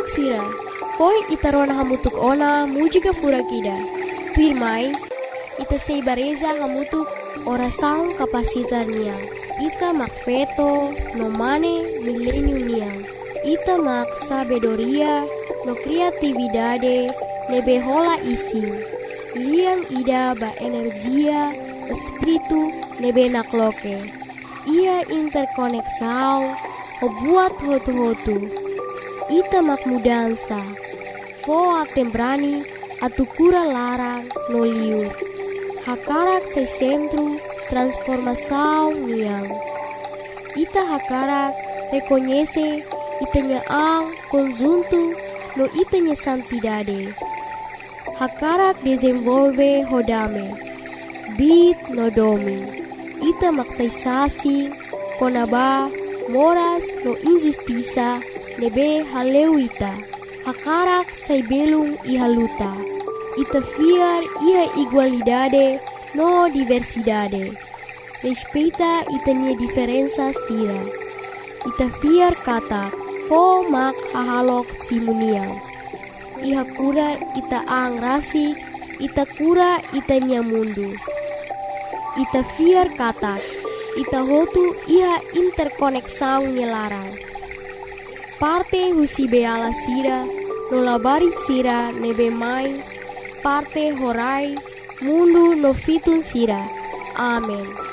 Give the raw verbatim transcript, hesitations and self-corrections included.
Manuk sira, koi itarona hamutuk ona mujika furakida. Tuirmai, ita seibareza hamutuk orasaun kapasitar niang. Ita mak feto no mane milenio niang. Ita mak sabedoria no kreatividade nebe hola ising. Liang ida ba energia espiritu nebe nakloke. Ia interkoneksau o buat hotu-hotu. Ita mak mudansa. Foa tembrani atukura larang no liur. Hakarak se centro transformação niang. Ita hakarak reconhece itanya ang conjunto no itanya santidade. Hakarak desenvolve hodame. Bit no domi. Ita maksaysasi konaba moras no injustiça nebe haleuita. Hakarak say belung ihaluta. Ita fiar ia igualdade no diversidade. Respeita itanya diferença sira. Ita fiar kata fo mak hahalok simuniang. Iha kura ita ang rasi, ita kura itanya mundu. Ita fiar kata, ita hotu iha interkoneksang nyelarang. Parte husi beala sira, nolabarit sira nebe mai, parte horai, mundu no fitun sira. Amen.